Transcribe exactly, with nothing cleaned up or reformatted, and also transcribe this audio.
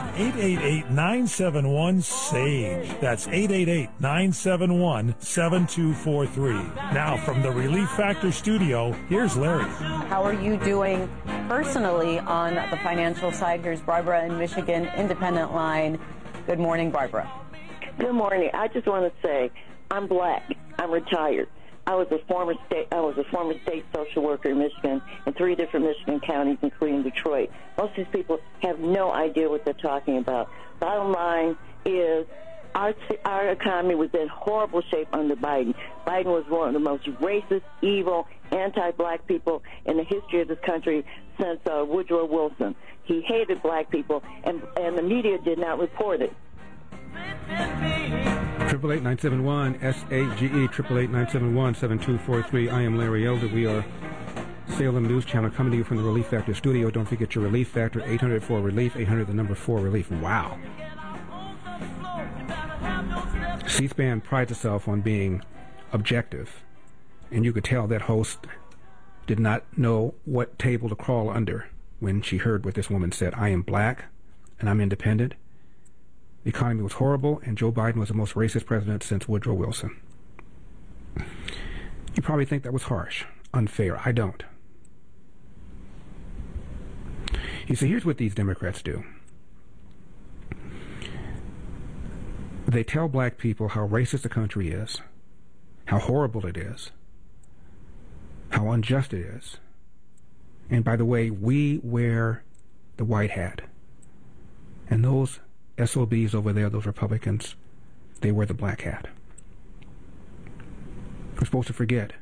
at eight eight eight, nine seven one, S A G E. That's eight eight eight, nine seven one, seven two four three. Now, from the Relief Factor studio, here's Larry. How are you doing personally on the financial side? Here's Barbara in Michigan, Independent Line. Good morning, Barbara. Good morning. I just want to say I'm black. I'm retired. I was a former state. I was a former state social worker in Michigan in three different Michigan counties, including Detroit. Most of these people have no idea what they're talking about. Bottom line is, our our economy was in horrible shape under Biden. Biden was one of the most racist, evil, anti-black people in the history of this country since uh, Woodrow Wilson. He hated black people, and and the media did not report it. Triple eight nine seven one S A G E. Triple eight nine seven one seven two four three. I am Larry Elder. We are Salem News Channel coming to you from the Relief Factor studio. Don't forget your Relief Factor. eight hundred four relief. eight hundred the number four relief. Wow. C-SPAN prides itself on being objective, and you could tell that host did not know what table to crawl under when she heard what this woman said. I am black and I'm independent. The economy was horrible, and Joe Biden was the most racist president since Woodrow Wilson. You probably think that was harsh, unfair. I don't. You see, here's what these Democrats do. They tell black people how racist the country is, how horrible it is, how unjust it is. And by the way, we wear the white hat. And those S O Bs over there, those Republicans, they wear the black hat. We're supposed to forget